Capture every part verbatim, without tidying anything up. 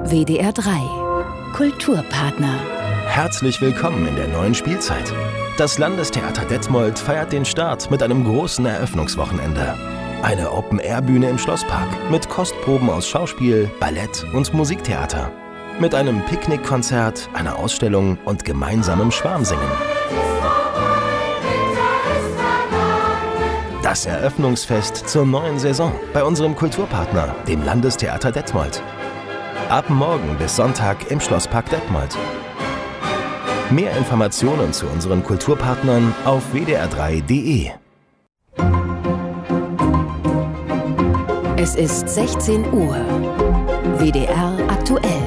W D R drei Kulturpartner. Herzlich willkommen in der neuen Spielzeit. Das Landestheater Detmold feiert den Start mit einem großen Eröffnungswochenende. Eine Open-Air-Bühne im Schlosspark mit Kostproben aus Schauspiel, Ballett und Musiktheater. Mit einem Picknickkonzert, einer Ausstellung und gemeinsamem Schwarmsingen. Das Eröffnungsfest zur neuen Saison bei unserem Kulturpartner, dem Landestheater Detmold. Ab morgen bis Sonntag im Schlosspark Detmold. Mehr Informationen zu unseren Kulturpartnern auf w d r drei punkt d e. Es ist sechzehn Uhr. W D R aktuell.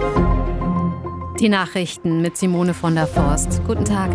Die Nachrichten mit Simone von der Forst. Guten Tag.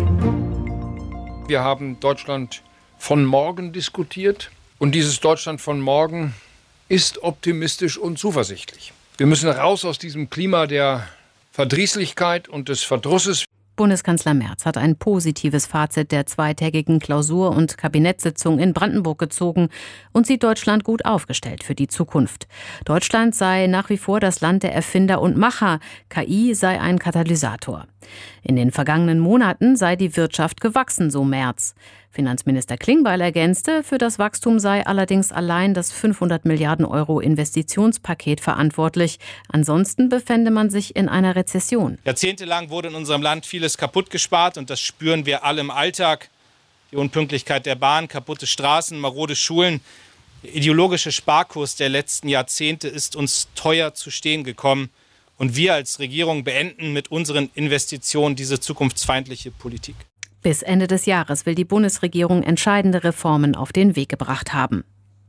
Wir haben Deutschland von morgen diskutiert. Und dieses Deutschland von morgen ist optimistisch und zuversichtlich. Wir müssen raus aus diesem Klima der Verdrießlichkeit und des Verdrusses. Bundeskanzler Merz hat ein positives Fazit der zweitägigen Klausur- und Kabinettssitzung in Brandenburg gezogen und sieht Deutschland gut aufgestellt für die Zukunft. Deutschland sei nach wie vor das Land der Erfinder und Macher. K I sei ein Katalysator. In den vergangenen Monaten sei die Wirtschaft gewachsen, so Merz. Finanzminister Klingbeil ergänzte, für das Wachstum sei allerdings allein das fünfhundert Milliarden Euro Investitionspaket verantwortlich. Ansonsten befände man sich in einer Rezession. Jahrzehntelang wurde in unserem Land vieles kaputt gespart und das spüren wir alle im Alltag. Die Unpünktlichkeit der Bahn, kaputte Straßen, marode Schulen. Der ideologische Sparkurs der letzten Jahrzehnte ist uns teuer zu stehen gekommen. Und wir als Regierung beenden mit unseren Investitionen diese zukunftsfeindliche Politik. Bis Ende des Jahres will die Bundesregierung entscheidende Reformen auf den Weg gebracht haben.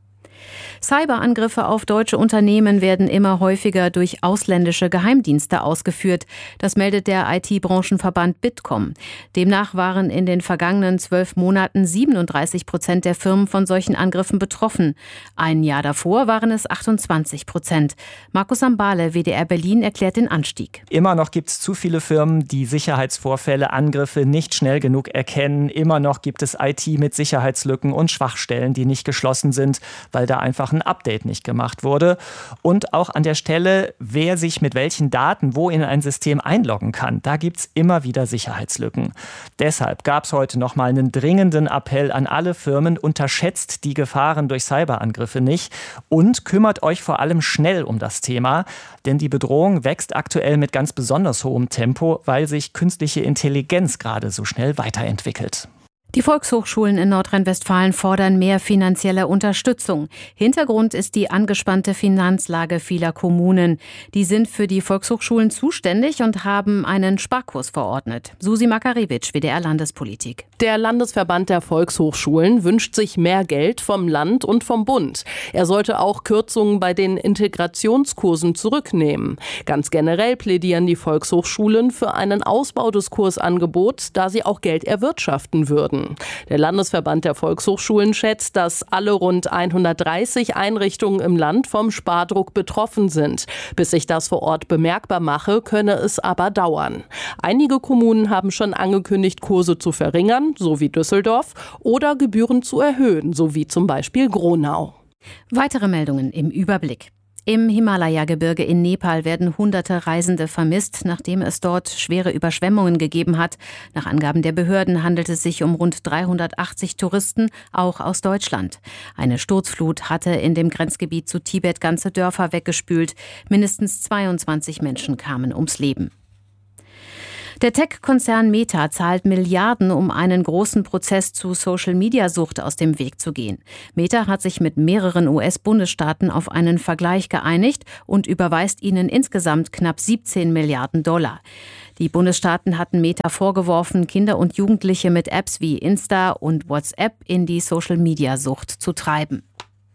Cyberangriffe auf deutsche Unternehmen werden immer häufiger durch ausländische Geheimdienste ausgeführt. Das meldet der I T-Branchenverband Bitkom. Demnach waren in den vergangenen zwölf Monaten siebenunddreißig Prozent der Firmen von solchen Angriffen betroffen. Ein Jahr davor waren es achtundzwanzig Prozent. Markus Sambale, W D R Berlin, erklärt den Anstieg. Immer noch gibt es zu viele Firmen, die Sicherheitsvorfälle, Angriffe nicht schnell genug erkennen. Immer noch gibt es I T mit Sicherheitslücken und Schwachstellen, die nicht geschlossen sind, weil da einfach ein Update nicht gemacht wurde. Und auch an der Stelle, wer sich mit welchen Daten wo in ein System einloggen kann, da gibt es immer wieder Sicherheitslücken. Deshalb gab es heute nochmal einen dringenden Appell an alle Firmen: Unterschätzt die Gefahren durch Cyberangriffe nicht und kümmert euch vor allem schnell um das Thema, denn die Bedrohung wächst aktuell mit ganz besonders hohem Tempo, weil sich künstliche Intelligenz gerade so schnell weiterentwickelt. Die Volkshochschulen in Nordrhein-Westfalen fordern mehr finanzielle Unterstützung. Hintergrund ist die angespannte Finanzlage vieler Kommunen. Die sind für die Volkshochschulen zuständig und haben einen Sparkurs verordnet. Susi Makarewitsch, W D R Landespolitik. Der Landesverband der Volkshochschulen wünscht sich mehr Geld vom Land und vom Bund. Er sollte auch Kürzungen bei den Integrationskursen zurücknehmen. Ganz generell plädieren die Volkshochschulen für einen Ausbau des Kursangebots, da sie auch Geld erwirtschaften würden. Der Landesverband der Volkshochschulen schätzt, dass alle rund hundertdreißig Einrichtungen im Land vom Spardruck betroffen sind. Bis sich das vor Ort bemerkbar mache, könne es aber dauern. Einige Kommunen haben schon angekündigt, Kurse zu verringern, so wie Düsseldorf, oder Gebühren zu erhöhen, so wie zum Beispiel Gronau. Weitere Meldungen im Überblick. Im Himalaya-Gebirge in Nepal werden hunderte Reisende vermisst, nachdem es dort schwere Überschwemmungen gegeben hat. Nach Angaben der Behörden handelt es sich um rund dreihundertachtzig Touristen, auch aus Deutschland. Eine Sturzflut hatte in dem Grenzgebiet zu Tibet ganze Dörfer weggespült. Mindestens zweiundzwanzig Menschen kamen ums Leben. Der Tech-Konzern Meta zahlt Milliarden, um einen großen Prozess zu Social-Media-Sucht aus dem Weg zu gehen. Meta hat sich mit mehreren U S-Bundesstaaten auf einen Vergleich geeinigt und überweist ihnen insgesamt knapp siebzehn Milliarden Dollar. Die Bundesstaaten hatten Meta vorgeworfen, Kinder und Jugendliche mit Apps wie Insta und WhatsApp in die Social-Media-Sucht zu treiben.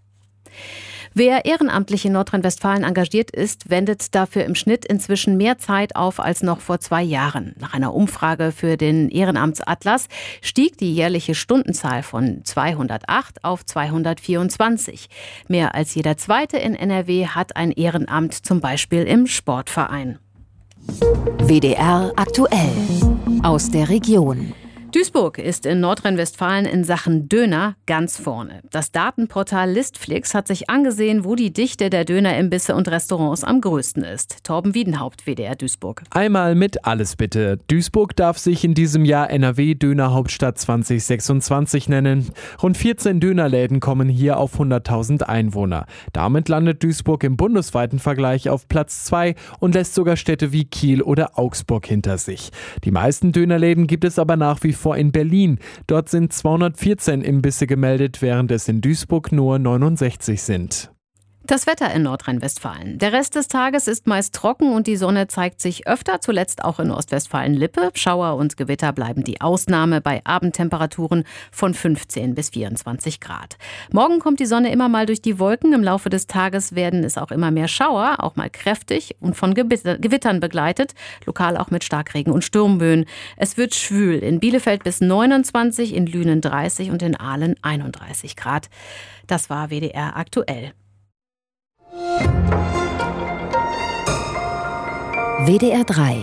Wer ehrenamtlich in Nordrhein-Westfalen engagiert ist, wendet dafür im Schnitt inzwischen mehr Zeit auf als noch vor zwei Jahren. Nach einer Umfrage für den Ehrenamtsatlas stieg die jährliche Stundenzahl von zweihundertacht auf zweihundertvierundzwanzig. Mehr als jeder Zweite in N R W hat ein Ehrenamt, zum Beispiel im Sportverein. W D R aktuell aus der Region. Duisburg ist in Nordrhein-Westfalen in Sachen Döner ganz vorne. Das Datenportal Listflix hat sich angesehen, wo die Dichte der Dönerimbisse und Restaurants am größten ist. Torben Wiedenhaupt, W D R Duisburg. Einmal mit alles bitte. Duisburg darf sich in diesem Jahr N R W-Dönerhauptstadt zwanzig sechsundzwanzig nennen. Rund vierzehn Dönerläden kommen hier auf hunderttausend Einwohner. Damit landet Duisburg im bundesweiten Vergleich auf Platz zwei und lässt sogar Städte wie Kiel oder Augsburg hinter sich. Die meisten Dönerläden gibt es aber nach wie vor in Berlin. Dort sind zweihundertvierzehn Imbisse gemeldet, während es in Duisburg nur neunundsechzig sind. Das Wetter in Nordrhein-Westfalen. Der Rest des Tages ist meist trocken und die Sonne zeigt sich öfter, zuletzt auch in Ostwestfalen-Lippe. Schauer und Gewitter bleiben die Ausnahme bei Abendtemperaturen von fünfzehn bis vierundzwanzig Grad. Morgen kommt die Sonne immer mal durch die Wolken. Im Laufe des Tages werden es auch immer mehr Schauer, auch mal kräftig und von Gewittern begleitet, lokal auch mit Starkregen und Sturmböen. Es wird schwül. In Bielefeld bis neunundzwanzig, in Lünen dreißig und in Aalen einunddreißig Grad. Das war W D R aktuell. W D R drei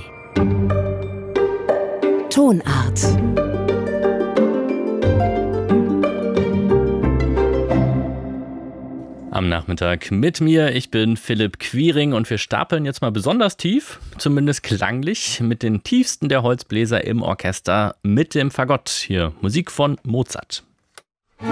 Tonart. Am Nachmittag mit mir, ich bin Philipp Quiring und wir stapeln jetzt mal besonders tief, zumindest klanglich, mit den tiefsten der Holzbläser im Orchester mit dem Fagott. Hier Musik von Mozart.